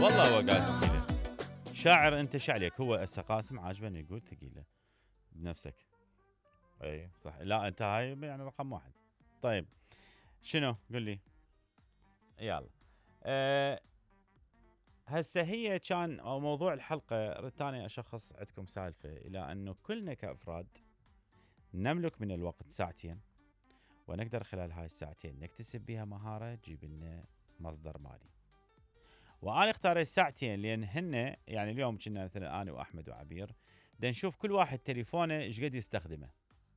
والله هو قال ثقيله. شاعر انت شعلك، هو هسه قاسم عاجبني يقول ثقيله بنفسك. اي صح، لا انت هاي يعني رقم واحد. طيب شنو قل لي. يلا. أه هسه هي كان أو موضوع الحلقه ردت اني اشخص عندكم سالفه الى انه كلنا كافراد نملك من الوقت ساعتين، ونقدر خلال هاي الساعتين نكتسب بها مهاره تجيب لنا مصدر مالي. وانا اختاريت ساعتين لان هن يعني اليوم كنا مثلا انا واحمد وعبير بدنا نشوف كل واحد تليفونه ايش قد يستخدمه.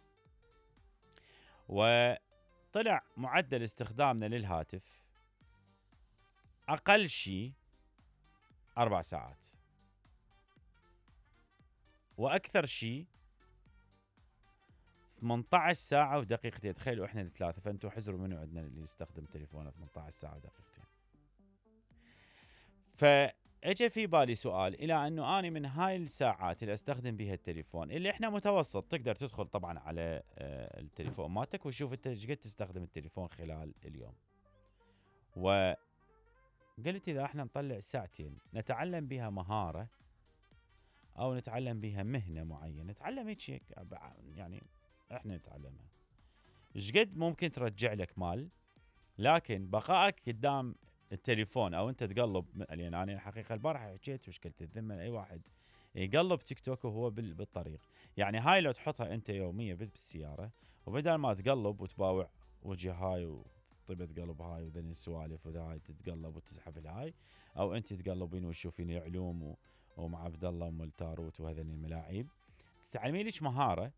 وطلع معدل استخدامنا للهاتف اقل شيء 4 ساعات، واكثر شيء 18 ساعة ودقيقتين. تخيلوا احنا الثلاثة، فانتوا حزروا منو عندنا اللي يستخدم تليفونه 18 ساعة ودقيقتين. فاجى في بالي سؤال، الى انه اني من هاي الساعات اللي استخدم بها التليفون اللي احنا متوسط، تقدر تدخل طبعا على التليفون مالتك وشوف انت ايش قد تستخدم التليفون خلال اليوم. وقلت اذا احنا نطلع ساعتين نتعلم بها مهارة او نتعلم بها مهنة معينة، نتعلم هيك يعني احنا نتعلمها، ايش قد ممكن ترجع لك مال. لكن بقائك قدام التليفون او انت تقلب، لان انا الحقيقه البارحه حكيت وشكلت الذمه اي واحد يقلب تيك توك وهو بالطريق. يعني هاي لو تحطها انت يوميا بالسياره، وبدل ما تقلب وتباوع وجه هاي وطيبه تقلب هاي وذني السوالف وهاي تتقلب وتزحف الهاي، او انت تقلبين وتشوفين علوم ومع عبد الله وام التاروت وهذين الملاعيب، تتعلمين لك مهاره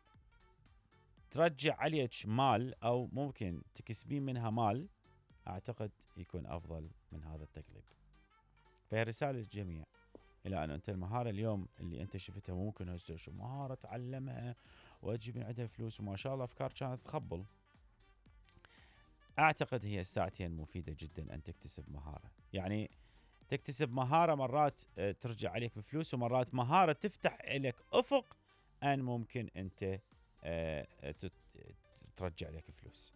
ترجع عليك مال او ممكن تكسبين منها مال، اعتقد يكون افضل من هذا التقليب. فهي رساله للجميع الى ان انت المهاره اليوم اللي انت شفتها ممكن هسه شو مهاره تعلمها واجيب من عندها فلوس وما شاء الله افكار كانت تخبل. اعتقد هي الساعتين مفيده جدا ان تكتسب مهاره، يعني تكتسب مهاره مرات ترجع عليك بفلوس، ومرات مهاره تفتح لك افق ان ممكن انت ترجع لك فلوس.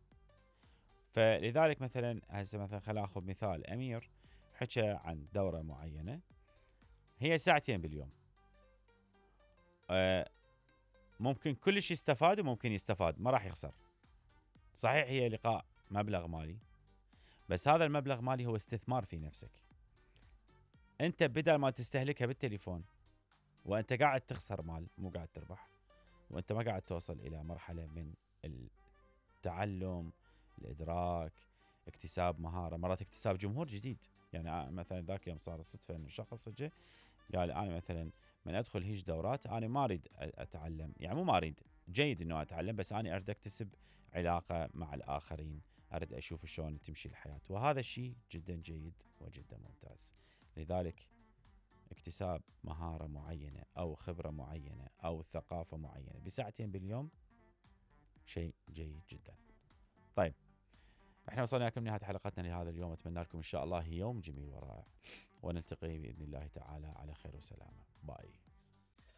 فلذلك مثلا هسه مثلا خلينا ناخذ مثال امير حكى عن دوره معينه هي ساعتين باليوم. ممكن كل شيء يستفاد وممكن يستفاد ما راح يخسر. صحيح هي لقاء مبلغ مالي، بس هذا المبلغ مالي هو استثمار في نفسك. انت بدل ما تستهلكها بالتليفون وانت قاعد تخسر مال مو قاعد تربح، وانت ما قاعد توصل الى مرحله من التعلم، الادراك، اكتساب مهاره، مرات اكتساب جمهور جديد. يعني مثلا ذاك يوم صار صدفه انه شخص جه قال انا مثلا من ادخل هيج دورات انا ما اريد اتعلم، يعني مو ما اريد، جيد انه اتعلم، بس انا اريد اكتسب علاقه مع الاخرين، اريد اشوف شلون تمشي الحياه، وهذا الشيء جدا جيد وجدا ممتاز. لذلك اكتساب مهاره معينه او خبره معينه او ثقافه معينه بساعتين باليوم شيء جيد جدا. طيب احنا وصلنا لكم نهايه حلقتنا لهذا اليوم، اتمنى لكم ان شاء الله يوم جميل ورائع، ونلتقي باذن الله تعالى على خير وسلامه. باي.